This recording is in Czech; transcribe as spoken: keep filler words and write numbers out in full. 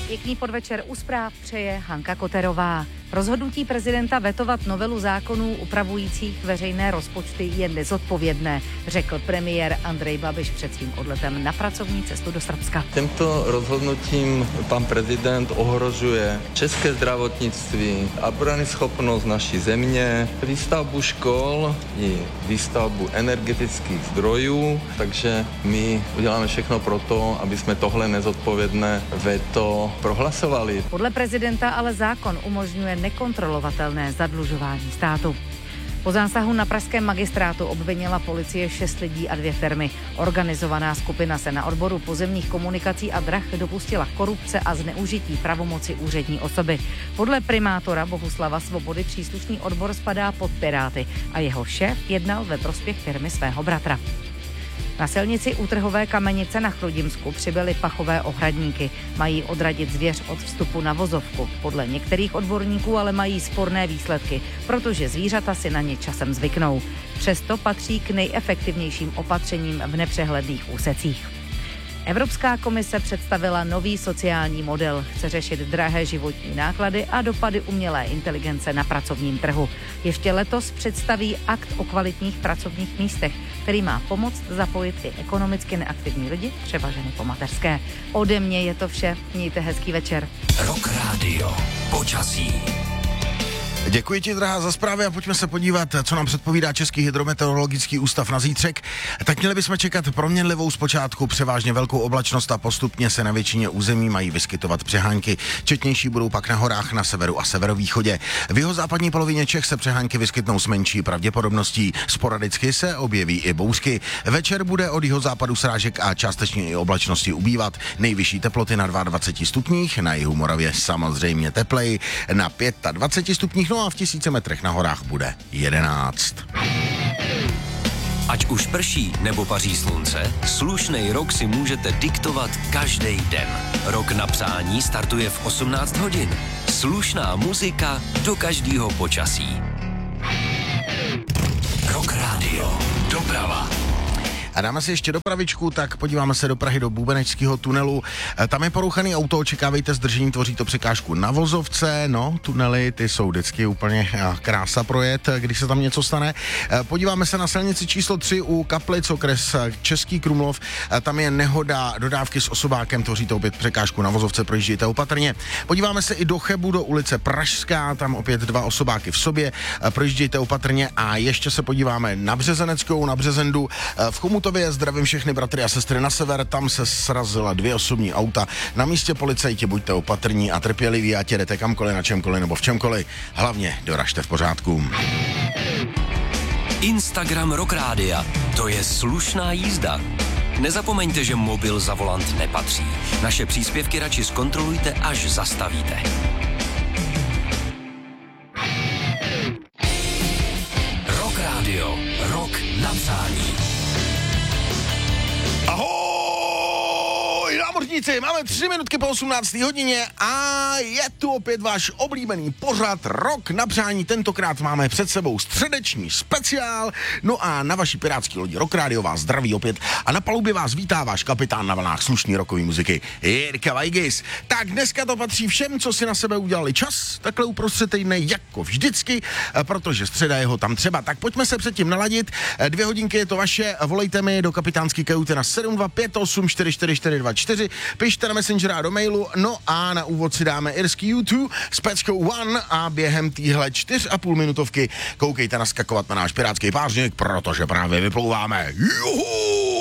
Pěkný podvečer u zpráv přeje Hanka Koterová. Rozhodnutí prezidenta vetovat novelu zákonů upravujících veřejné rozpočty je nezodpovědné, řekl premiér Andrej Babiš před svým odletem na pracovní cestu do Srbska. Tímto rozhodnutím pan prezident ohrožuje české zdravotnictví a obranyschopnost naší země, výstavbu škol i výstavbu energetických zdrojů, takže my uděláme všechno pro to, aby jsme tohle nezodpovědné veto prohlasovali. Podle prezidenta ale zákon umožňuje nekontrolovatelné zadlužování státu. Po zásahu na pražském magistrátu obvinila policie šest lidí a dvě firmy. Organizovaná skupina se na odboru pozemních komunikací a drah dopustila korupce a zneužití pravomoci úřední osoby. Podle primátora Bohuslava Svobody příslušný odbor spadá pod Piráty a jeho šéf jednal ve prospěch firmy svého bratra. Na silnici u Trhové Kamenice na Chrudimsku přibyly pachové ohradníky. Mají odradit zvěř od vstupu na vozovku. Podle některých odborníků ale mají sporné výsledky, protože zvířata si na ně časem zvyknou. Přesto patří k nejefektivnějším opatřením v nepřehledných úsecích. Evropská komise představila nový sociální model. Chce řešit drahé životní náklady a dopady umělé inteligence na pracovním trhu. Ještě letos představí akt o kvalitních pracovních místech, který má pomoct zapojit i ekonomicky neaktivní lidi, třeba ženy po mateřské. Ode mě je to vše. Mějte hezký večer. Rock Radio. Počasí. Děkuji ti, drahá, za zprávy a pojďme se podívat, co nám předpovídá Český hydrometeorologický ústav na zítřek. Tak měli bychom čekat proměnlivou zpočátku převážně velkou oblačnost a postupně se na většině území mají vyskytovat přehánky. Četnější budou pak na horách na severu a severovýchodě. V jihozápadní polovině Čech se přehánky vyskytnou s menší pravděpodobností. Sporadicky se objeví i bouřky. Večer bude od jihozápadu srážek a částečně i oblačnosti ubývat. Nejvyšší teploty na dvacet dva stupních, na jihu Moravě samozřejmě teplej, na dvacet pět stupních, no a v tisíci metrech na horách bude jedenáct. Ať už prší nebo paří slunce, slušnej rok si můžete diktovat každý den. Rok na přání startuje v osmnáct hodin. Slušná muzika do každého počasí. Rock Radio. Doprava. A dáme si ještě dopravičku, tak podíváme se do Prahy do Bubenečského tunelu. Tam je porouchaný auto, očekávejte zdržení, tvoří to překážku na vozovce. No, tunely, ty jsou vždycky úplně krása projet, když se tam něco stane. Podíváme se na silnici číslo tři u Kaplic, okres Český Krumlov. Tam je nehoda dodávky s osobákem, tvoří to opět překážku na vozovce, projíždějte opatrně. Podíváme se i do Chebu, do ulice Pražská, tam opět dva osobáky v sobě, projíždějte opatrně a ještě se podíváme na Březeneckou, na Březendu, v Chomutově. Zdravím všechny bratry a sestry na sever, tam se srazila dvě osobní auta. Na místě policajti buďte opatrní a trpěliví, ať jedete kamkoliv, na čemkoliv nebo v čemkoliv. Hlavně doražte v pořádku. Instagram Rock Rádia. To je slušná jízda. Nezapomeňte, že mobil za volant nepatří. Naše příspěvky radši zkontrolujte, až zastavíte. Rock Radio. Rock na přání. Ahoj, námořníci, máme tři minutky po osmnácté hodině a je tu opět váš oblíbený pořad Rok na přání. Tentokrát máme před sebou středeční speciál. No a na vaší pirátské lodi Rock Radio vás zdraví opět a na palubě vás vítá váš kapitán na vlnách slušný rokový muziky Jirka Vajgis. Tak dneska to patří všem, co si na sebe udělali čas, takhle uprostřed týdne jako vždycky, protože středa je ho tam třeba. Tak pojďme se předtím naladit. Dvě hodinky je to vaše, volejte mi do kapitánský kajuty na sedm dva pět osm čtyři čtyři čtyři dva čtyři, pište na Messenger a do mailu, no a na úvod si dáme irský U dva s peckou One a během týhle čtyř a půl minutovky koukejte naskakovat na náš pirátský pářník, protože právě vyplouváme. Juhu!